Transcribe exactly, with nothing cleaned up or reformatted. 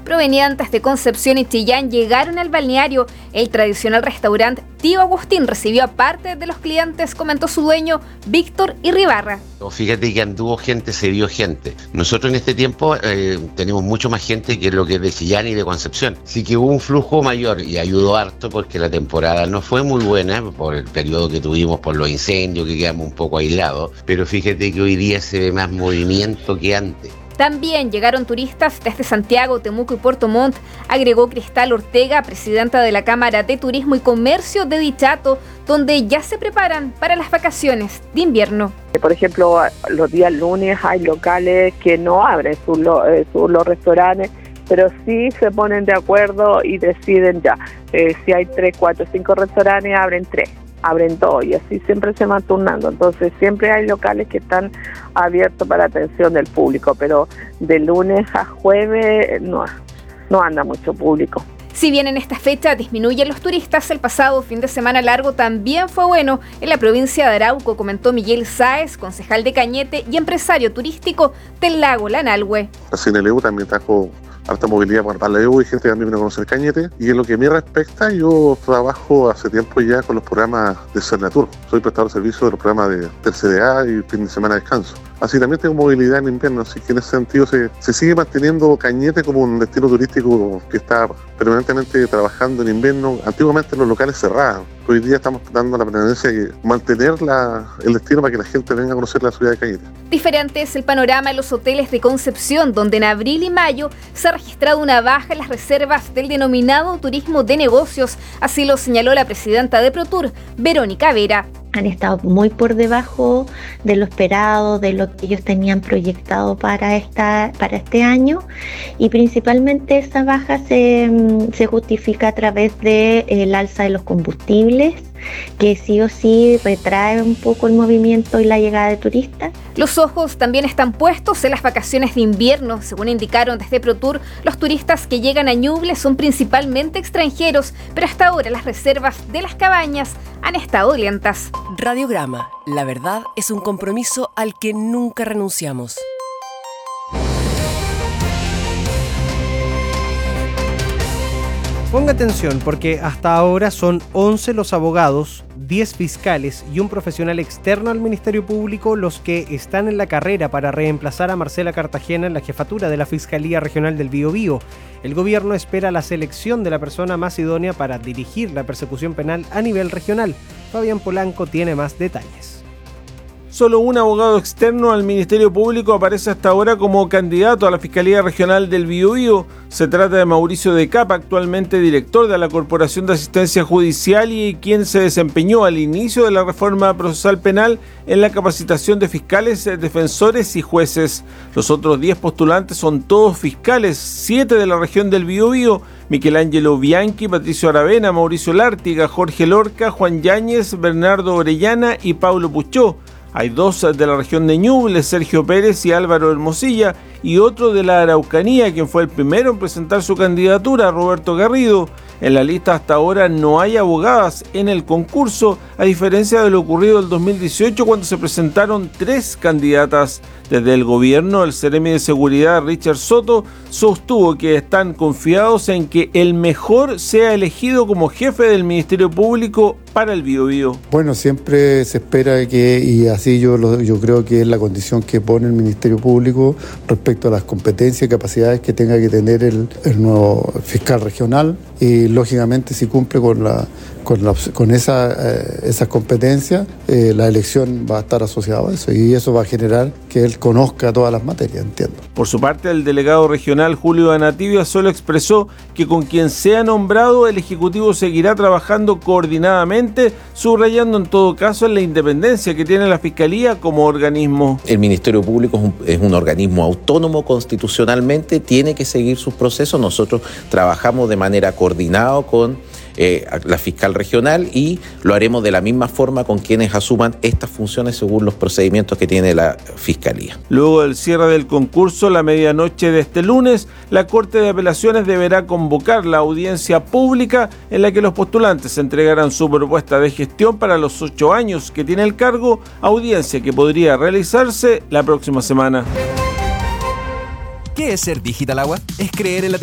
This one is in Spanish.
provenientes de Concepción y Chillán llegaron al balneario. El tradicional restaurante Tío Agustín recibió a parte de los clientes, comentó su dueño Víctor Irribarra. Fíjate que anduvo gente, se vio gente. Nosotros en este tiempo eh, tenemos mucho más gente que lo que es de Chillán y de Concepción. Así que hubo un flujo mayor y ayudó harto porque la temporada no fue muy buena por el periodo que tuvimos, por los incendios, que quedamos un poco aislados. Pero fíjate que hoy día se ve más movimiento que antes. También llegaron turistas desde Santiago, Temuco y Puerto Montt, agregó Cristal Ortega, presidenta de la Cámara de Turismo y Comercio de Dichato, donde ya se preparan para las vacaciones de invierno. Por ejemplo, los días lunes hay locales que no abren sus, sus los restaurantes, pero sí se ponen de acuerdo y deciden ya, eh, si hay tres, cuatro, cinco restaurantes, abren tres. abren todo y así siempre se van turnando, entonces siempre hay locales que están abiertos para atención del público, pero de lunes a jueves no, no anda mucho público. Si bien en esta fecha disminuyen los turistas, el pasado fin de semana largo también fue bueno en la provincia de Arauco, comentó Miguel Sáez, concejal de Cañete y empresario turístico del lago Lanalhue. La C N L U también trajo harta movilidad para la E U y gente también vino a conocer Cañete. Y en lo que a mí respecta, yo trabajo hace tiempo ya con los programas de Cernatur. Soy prestador de servicio de los programas de T C D A y fin de semana de descanso. Así también tengo movilidad en invierno, así que en ese sentido se, se sigue manteniendo Cañete como un destino turístico que está permanentemente trabajando en invierno. Antiguamente los locales cerraban. Hoy día estamos dando la pretendencia de mantener la, el destino para que la gente venga a conocer la ciudad de Cañete. Diferente es el panorama en los hoteles de Concepción, donde en abril y mayo se ha registrado una baja en las reservas del denominado turismo de negocios. Así lo señaló la presidenta de ProTour, Verónica Vera. Han estado muy por debajo de lo esperado, de lo que ellos tenían proyectado para esta, para este año, y principalmente esa baja se, se justifica a través del alza de los combustibles, que sí o sí retrae un poco el movimiento y la llegada de turistas. Los ojos también están puestos en las vacaciones de invierno. Según indicaron desde ProTour, los turistas que llegan a Ñuble son principalmente extranjeros, pero hasta ahora las reservas de las cabañas han estado lentas. Radiograma, la verdad es un compromiso al que nunca renunciamos. Ponga atención porque hasta ahora son once los abogados, diez fiscales y un profesional externo al Ministerio Público los que están en la carrera para reemplazar a Marcela Cartagena en la jefatura de la Fiscalía Regional del Biobío. El gobierno espera la selección de la persona más idónea para dirigir la persecución penal a nivel regional. Fabián Polanco tiene más detalles. Solo un abogado externo al Ministerio Público aparece hasta ahora como candidato a la Fiscalía Regional del Biobío. Se trata de Mauricio de Capa, actualmente director de la Corporación de Asistencia Judicial y quien se desempeñó al inicio de la reforma procesal penal en la capacitación de fiscales, defensores y jueces. Los otros diez postulantes son todos fiscales, siete de la región del Biobío: Michelangelo Bianchi, Patricio Aravena, Mauricio Lártiga, Jorge Lorca, Juan Yáñez, Bernardo Orellana y Paulo Puchó. Hay dos de la región de Ñuble, Sergio Pérez y Álvaro Hermosilla, y otro de la Araucanía, quien fue el primero en presentar su candidatura, Roberto Garrido. En la lista hasta ahora no hay abogadas en el concurso, a diferencia de lo ocurrido en el dos mil dieciocho, cuando se presentaron tres candidatas. Desde el gobierno, el Seremi de Seguridad, Richard Soto, sostuvo que están confiados en que el mejor sea elegido como jefe del Ministerio Público para el Biobío. Bueno, siempre se espera que, y así yo, lo, yo creo que es la condición que pone el Ministerio Público respecto a las competencias y capacidades que tenga que tener el, el nuevo fiscal regional, y lógicamente si cumple con la con, la, con esa, eh, esas competencias, eh, la elección va a estar asociada a eso, y eso va a generar que él conozca todas las materias, entiendo. Por su parte, el delegado regional Julio Anativia solo expresó que con quien sea nombrado, el Ejecutivo seguirá trabajando coordinadamente, subrayando en todo caso en la independencia que tiene la Fiscalía como organismo. El Ministerio Público es un, es un organismo autónomo constitucionalmente, tiene que seguir sus procesos. Nosotros trabajamos de manera coordinada con Eh, la fiscal regional, y lo haremos de la misma forma con quienes asuman estas funciones según los procedimientos que tiene la Fiscalía. Luego del cierre del concurso, la medianoche de este lunes, la Corte de Apelaciones deberá convocar la audiencia pública en la que los postulantes entregarán su propuesta de gestión para los ocho años que tiene el cargo, audiencia que podría realizarse la próxima semana. ¿Qué es ser Digital Agua? Es creer en la